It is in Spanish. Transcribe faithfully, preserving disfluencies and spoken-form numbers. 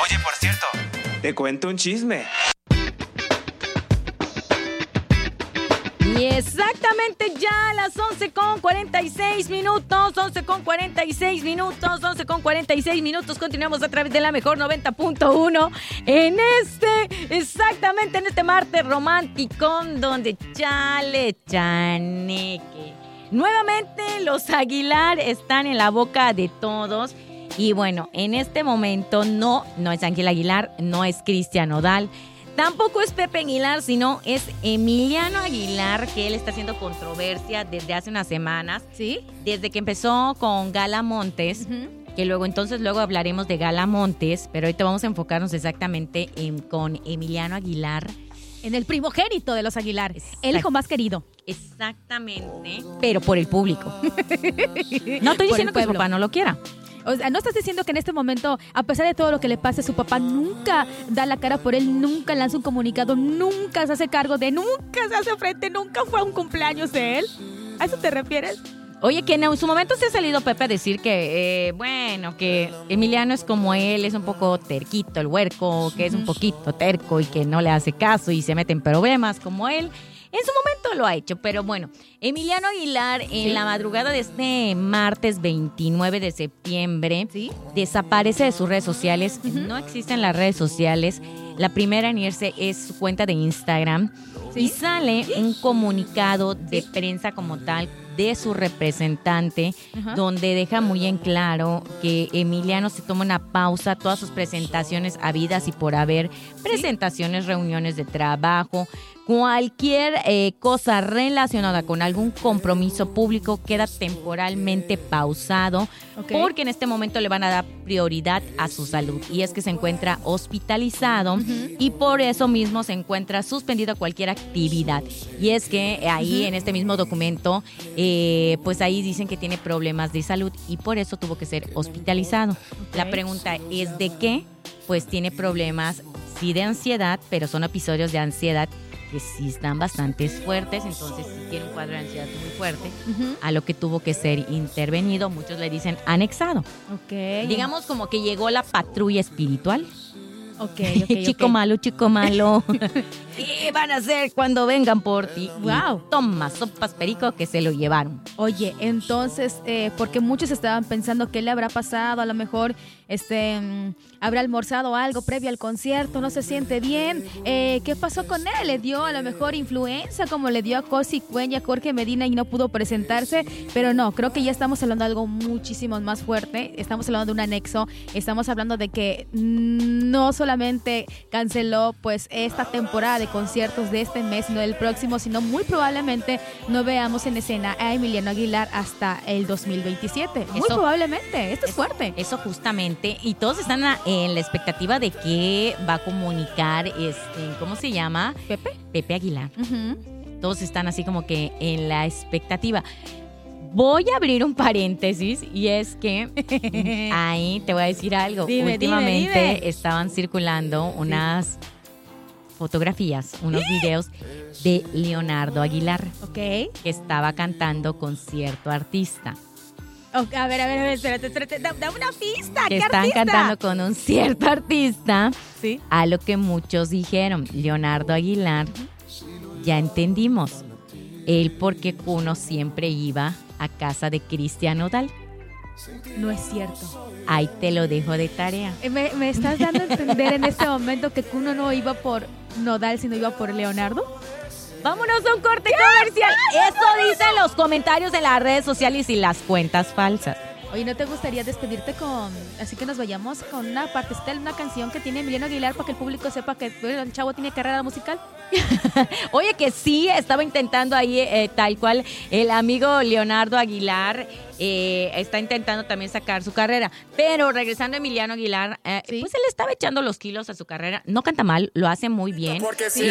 Oye, por cierto, te cuento un chisme. Y exactamente ya a las once con cuarenta y seis minutos, once con cuarenta y seis minutos, once con cuarenta y seis minutos. Continuamos a través de la mejor noventa punto uno en este, exactamente en este martes romántico, donde chale, chaneque. Nuevamente los Aguilar están en la boca de todos. Y bueno, en este momento no, no es Ángel Aguilar, no es Cristian Nodal. Tampoco es Pepe Aguilar, sino es Emiliano Aguilar, que él está haciendo controversia desde hace unas semanas. ¿Sí? Desde que empezó con Gala Montes, uh-huh. que luego entonces luego hablaremos de Gala Montes, pero ahorita vamos a enfocarnos exactamente en, con Emiliano Aguilar. En el primogénito de los Aguilar, Exact- el hijo más querido. Exactamente, pero por el público. No estoy diciendo que su papá no lo quiera. O sea, no estás diciendo que en este momento, a pesar de todo lo que le pase, su papá nunca da la cara por él, nunca lanza un comunicado, nunca se hace cargo de, nunca se hace frente, nunca fue a un cumpleaños de él. ¿A eso te refieres? Oye, que en su momento se ha salido Pepe a decir que, eh, bueno, que Emiliano es como él, es un poco terquito, el huerco, que es un poquito terco y que no le hace caso y se mete en problemas como él. En su momento lo ha hecho, pero bueno, Emiliano Aguilar en ¿Sí? la madrugada de este martes veintinueve de septiembre ¿Sí? desaparece de sus redes sociales. Uh-huh. No existen las redes sociales. La primera en irse es su cuenta de Instagram. ¿Sí? Y sale un comunicado de ¿Sí? prensa como tal de su representante, uh-huh. donde deja muy en claro que Emiliano se toma una pausa, todas sus presentaciones habidas y por haber, presentaciones, ¿Sí? reuniones de trabajo, cualquier eh, cosa relacionada con algún compromiso público queda temporalmente pausado, okay. porque en este momento le van a dar prioridad a su salud y es que se encuentra hospitalizado uh-huh. y por eso mismo se encuentra suspendido cualquier actividad. Y es que ahí uh-huh. en este mismo documento eh, pues ahí dicen que tiene problemas de salud y por eso tuvo que ser hospitalizado. Okay. La pregunta es ¿de qué? Pues tiene problemas sí de ansiedad, pero son episodios de ansiedad que sí están bastante fuertes, entonces sí tiene un cuadro de ansiedad muy fuerte, uh-huh. a lo que tuvo que ser intervenido, muchos le dicen anexado. Okay. Digamos como que llegó la patrulla espiritual. Okay, okay, chico okay. malo, chico malo. ¿Qué van a hacer cuando vengan por ti? Wow. Y toma, sopas perico que se lo llevaron. Oye, entonces, eh, porque muchos estaban pensando qué le habrá pasado, a lo mejor este um, habrá almorzado algo previo al concierto, no se siente bien. Eh, ¿Qué pasó con él? ¿Le dio a lo mejor influenza como le dio a Cosi Cuen y a Jorge Medina y no pudo presentarse? Pero no, creo que ya estamos hablando de algo muchísimo más fuerte. Estamos hablando de un anexo, estamos hablando de que no solamente canceló pues esta temporada de conciertos de este mes, sino del próximo, sino muy probablemente no veamos en escena a Emiliano Aguilar hasta el dos mil veintisiete. Muy eso, probablemente, esto es, es fuerte. Eso justamente, y todos están en la expectativa de que va a comunicar, este, ¿cómo se llama? Pepe. Pepe Aguilar. Uh-huh. Todos están así como que en la expectativa. Voy a abrir un paréntesis y es que ahí te voy a decir algo. Dime, Últimamente dime, dime. estaban circulando unas sí. fotografías, unos videos de Leonardo Aguilar, okay. que estaba cantando con cierto artista. Okay, a ver, a ver, a ver, espérate, espérate, da, da una pista. Que ¿Qué están artista? cantando con un cierto artista, ¿sí? A lo que muchos dijeron, Leonardo Aguilar, uh-huh. ya entendimos, él porque Kuno siempre iba a casa de Cristian Nodal. No es cierto. Ahí te lo dejo de tarea. ¿Me, me estás dando a entender en este momento que Kuno no iba por Nodal, sino iba por Leonardo? Vámonos a un corte comercial. Eso dicen los comentarios de las redes sociales y las cuentas falsas. Oye, ¿no te gustaría despedirte con, así que nos vayamos con una partecita de una canción que tiene Emiliano Aguilar para que el público sepa que bueno, el chavo tiene carrera musical? Oye, que sí, estaba intentando ahí eh, tal cual el amigo Leonardo Aguilar eh, está intentando también sacar su carrera, pero regresando a Emiliano Aguilar, eh, ¿sí? Pues él estaba echando los kilos a su carrera, no canta mal, lo hace muy bien. Porque sí.